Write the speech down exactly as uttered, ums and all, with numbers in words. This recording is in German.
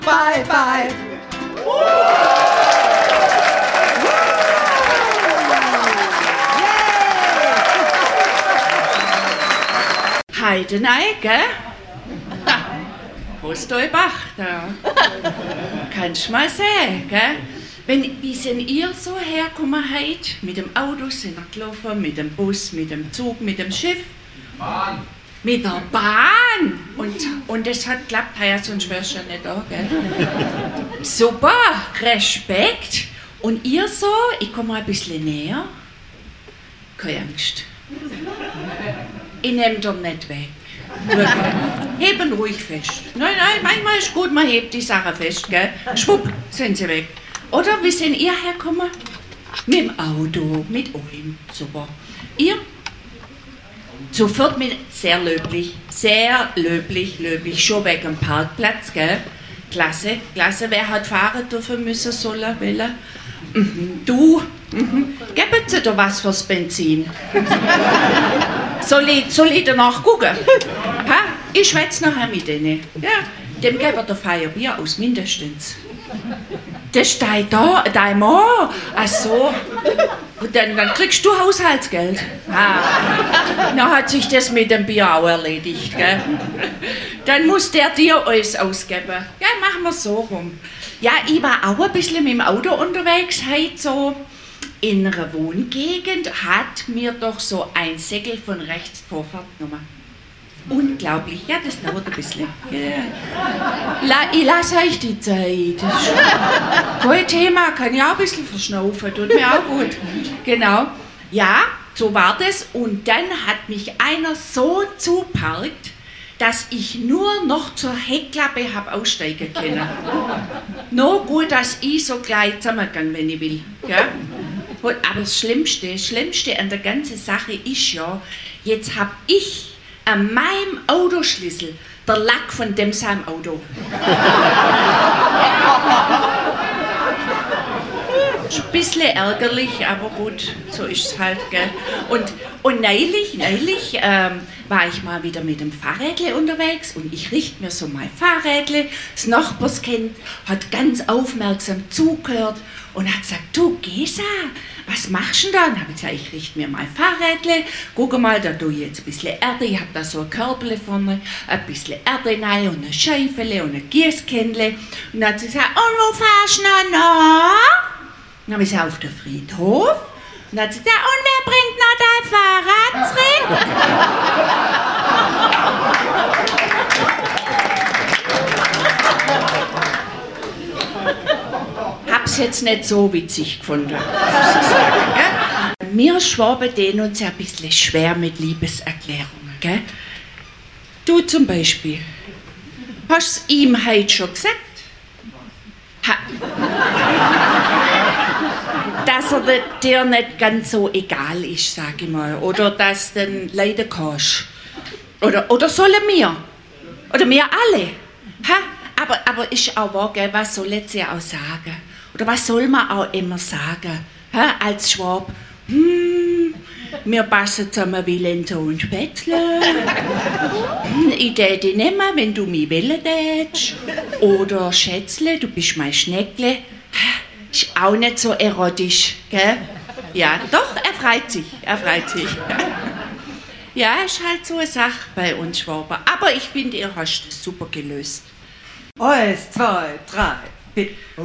Bye, bye. Heidenei, gell? Ha, Hostolbach, da. Kannst mal sehen, gell? Wenn, wie sind ihr so hergekommen heute? Mit dem Auto sind ihr gelaufen, mit dem Bus, mit dem Zug, mit dem Schiff? Bahn. Mit der Bahn! Und, und das hat geklappt, ja, sonst wärst du ja nicht da, gell? Super, Respekt. Und ihr so, ich komme mal ein bisschen näher. Keine Angst. Ich nehme dir nicht weg. Wirklich. Heben ruhig fest. Nein, nein, manchmal ist gut, man hebt die Sache fest, gell? Schwupp, sind sie weg. Oder wie sind ihr hergekommen? Mit dem Auto, mit euch. Super. Ihr? Sofort mit, sehr löblich, sehr löblich, löblich, schon weg am Parkplatz, gell? Klasse, klasse, wer hat fahren dürfen müssen, sollen, wollen? Mhm. Du, mhm. Geben Sie dir was fürs Benzin? Soll ich, soll ich danach gucken? Ha? Ich schwätze nachher mit denen. Ja, dem geben wir Feierbier aus, mindestens. Das steht da, dein Mann. Ach so. Und dann, dann kriegst du Haushaltsgeld. Ah. Dann hat sich das mit dem Bier auch erledigt, gell? Dann muss der dir alles ausgeben. Ja, machen wir so rum. Ja, ich war auch ein bisschen mit dem Auto unterwegs, heute so in einer Wohngegend, hat mir doch so ein Segel von rechts Vorfahrt genommen. Unglaublich, ja, das dauert ein bisschen. Ja. La, ich lasse euch die Zeit. Das ist kein Thema, kann ich auch ein bisschen verschnaufen, tut mir auch gut. Genau. Ja, so war das. Und dann hat mich einer so zuparkt, dass ich nur noch zur Heckklappe habe aussteigen können. Nur gut, dass ich so gleich zusammengegangen, wenn ich will. Ja? Aber das Schlimmste, das Schlimmste an der ganzen Sache ist ja, jetzt habe ich an meinem Autoschlüssel der Lack von dem seinem Auto. Ist ein bisschen ärgerlich, aber gut, so ist es halt, gell. Und, und neulich, neulich ähm, war ich mal wieder mit dem Fahrrädle unterwegs und ich richte mir so mein Fahrrädle. Das Nachbarskind hat ganz aufmerksam zugehört und hat gesagt, du Gesa, was machst du denn da? Und habe ich gesagt, ich richte mir mein Fahrrädle, guck mal, da tue ich jetzt ein bisschen Erde, ich habe da so ein Körbchen vorne, ein bisschen Erde rein und ein Schäufele und ein Gießkännle. Und dann hat sie gesagt, und wo fahrst du noch nach? Dann habe ich gesagt, auf den Friedhof. Und dann hat sie gesagt, und wer bringt noch dein Fahrrad zurück? Hab's jetzt nicht so witzig gefunden, muss ich sagen, gell? Wir Schwaben tun uns ja ein bisschen schwer mit Liebeserklärungen, gell? Du zum Beispiel. Hast du ihm heute schon gesagt? Ha. Dass er dir nicht ganz so egal ist, sag ich mal. Oder dass du dann leiden kannst. Oder, oder sollen wir? Oder wir alle? Ha? Aber, aber ist auch wahr, gell? Was sollen sie auch sagen? Oder was soll man auch immer sagen? Ha? Als Schwab. Hm, wir passen zusammen wie Lenzo und Spätzle. Hm, ich täte dich nehmen, wenn du mich wählen tätst. Oder Schätzle, du bist mein Schneckle. Ist auch nicht so erotisch, gell? Ja, doch, er freut sich, er freut sich. Ja, ist halt so eine Sache bei uns Schwaben. Aber ich finde, ihr habt das super gelöst. Eins, zwei, drei, vier.